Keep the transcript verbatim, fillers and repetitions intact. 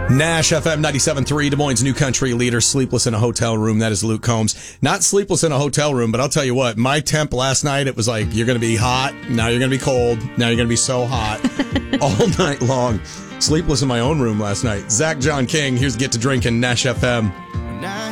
Nash F M ninety-seven point three, Des Moines' new country leader, sleepless in a hotel room. That is Luke Combs. Not sleepless in a hotel room, but I'll tell you what, my temp last night, it was like, you're going to be hot, now you're going to be cold, now you're going to be so hot all night long. Sleepless in my own room last night. Zach John King, here's Get to Drinking, Nash F M.